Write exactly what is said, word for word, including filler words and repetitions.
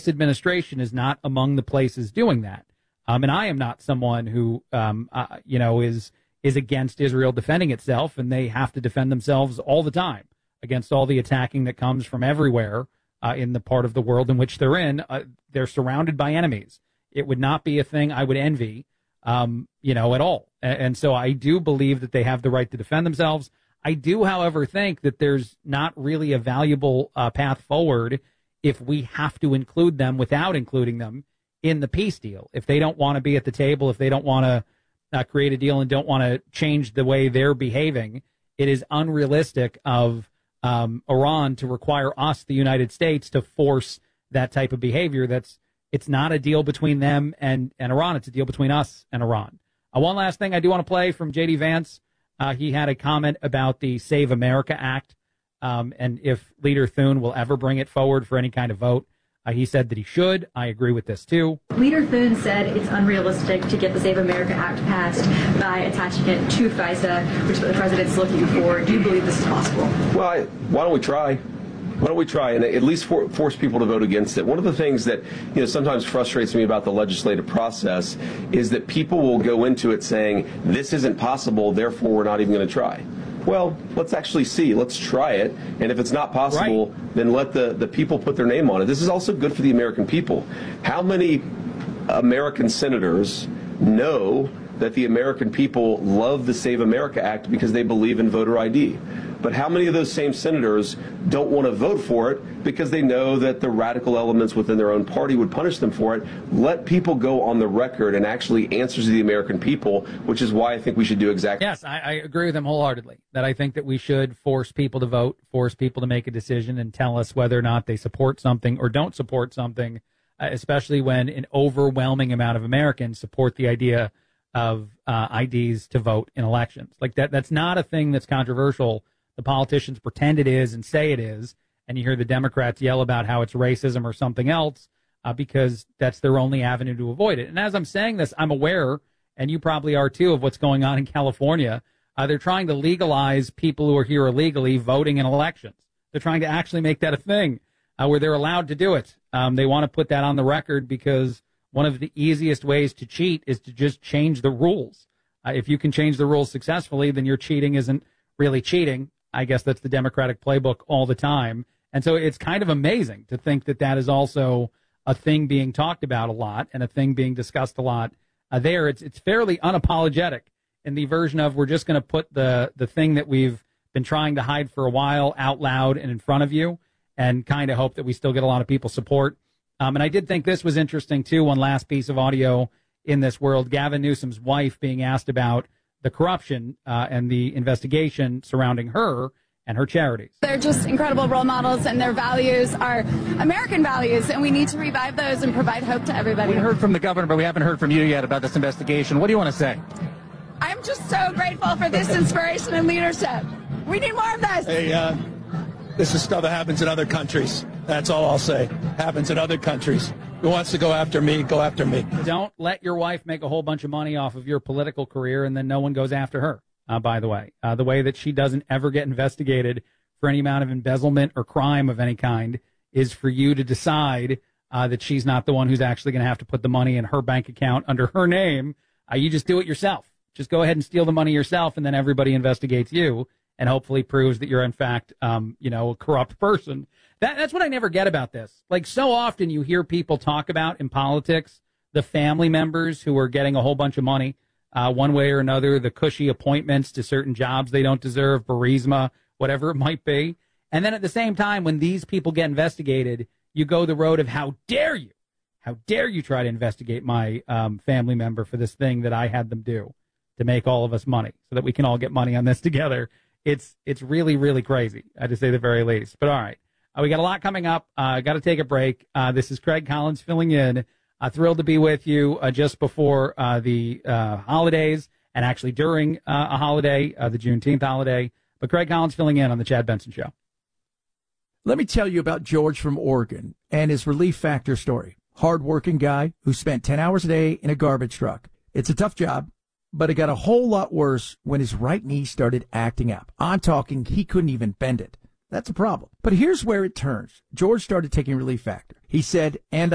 this administration is not among the places doing that. Um, and I am not someone who, um, uh, you know, is is against Israel defending itself, and they have to defend themselves all the time against all the attacking that comes from everywhere uh, in the part of the world in which they're in. Uh, they're surrounded by enemies. It would not be a thing I would envy, um, you know, at all. And, and so I do believe that they have the right to defend themselves. I do, however, think that there's not really a valuable uh, path forward if we have to include them without including them in the peace deal. If they don't want to be at the table, if they don't want to uh, create a deal and don't want to change the way they're behaving, it is unrealistic of um, Iran to require us, the United States, to force that type of behavior. That's it's not a deal between them and, and Iran. It's a deal between us and Iran. Uh, one last thing I do want to play from J D Vance. Uh, he had a comment about the Save America Act um, and if Leader Thune will ever bring it forward for any kind of vote. Uh, he said that he should. I agree with this, too. Leader Thune said it's unrealistic to get the Save America Act passed by attaching it to FISA, which is what the president's looking for. Do you believe this is possible? Well, I, why don't we try? Why don't we try and at least for, force people to vote against it? One of the things that you know sometimes frustrates me about the legislative process is that people will go into it saying, this isn't possible, therefore we're not even going to try. Well, let's actually see. Let's try it. And if it's not possible, right, then let the, the people put their name on it. This is also good for the American people. How many American senators know that the American people love the Save America Act because they believe in voter I D? But how many of those same senators don't want to vote for it because they know that the radical elements within their own party would punish them for it? Let people go on the record and actually answer to the American people, which is why I think we should do exactly. Yes, I, I agree with him wholeheartedly, that I think that we should force people to vote, force people to make a decision and tell us whether or not they support something or don't support something, uh, especially when an overwhelming amount of Americans support the idea of uh, I Ds to vote in elections. Like that, that's not a thing that's controversial. The politicians pretend it is and say it is, and you hear the Democrats yell about how it's racism or something else uh, because that's their only avenue to avoid it. And as I'm saying this, I'm aware, and you probably are too, of what's going on in California. Uh, they're trying to legalize people who are here illegally voting in elections. They're trying to actually make that a thing uh, where they're allowed to do it. Um, they want to put that on the record because one of the easiest ways to cheat is to just change the rules. Uh, if you can change the rules successfully, then your cheating isn't really cheating. I guess that's the Democratic playbook all the time. And so it's kind of amazing to think that that is also a thing being talked about a lot and a thing being discussed a lot uh, there. It's it's fairly unapologetic in the version of we're just going to put the, the thing that we've been trying to hide for a while out loud and in front of you and kind of hope that we still get a lot of people support. Um, and I did think this was interesting, too, one last piece of audio in this world. Gavin Newsom's wife being asked about the corruption uh, and the investigation surrounding her and her charities. They're just incredible role models, and their values are American values, and we need to revive those and provide hope to everybody. We heard from the governor, but we haven't heard from you yet about this investigation. What do you want to say? I'm just so grateful for this inspiration and leadership. We need more of this. Hey, uh, this is stuff that happens in other countries. That's all I'll say. Happens in other countries. Who wants to go after me, go after me. Don't let your wife make a whole bunch of money off of your political career and then no one goes after her, uh, by the way. Uh, the way that she doesn't ever get investigated for any amount of embezzlement or crime of any kind is for you to decide uh, that she's not the one who's actually going to have to put the money in her bank account under her name. Uh, you just do it yourself. Just go ahead and steal the money yourself, and then everybody investigates you and hopefully proves that you're, in fact, um, you know, a corrupt person. That, that's what I never get about this. Like, so often you hear people talk about in politics the family members who are getting a whole bunch of money uh, one way or another, the cushy appointments to certain jobs they don't deserve, Burisma, whatever it might be. And then at the same time, when these people get investigated, you go the road of how dare you, how dare you try to investigate my um, family member for this thing that I had them do to make all of us money so that we can all get money on this together. It's it's really, really crazy, uh, to say the very least. But all right. Uh, we got a lot coming up. Uh, got to take a break. Uh, this is Craig Collins filling in. Uh, thrilled to be with you uh, just before uh, the uh, holidays and actually during uh, a holiday, uh, the Juneteenth holiday. But Craig Collins filling in on the Chad Benson Show. Let me tell you about George from Oregon and his Relief Factor story. Hard-working guy who spent ten hours a day in a garbage truck. It's a tough job, but it got a whole lot worse when his right knee started acting up. I'm talking he couldn't even bend it. That's a problem. But here's where it turns. George started taking Relief Factor. He said, and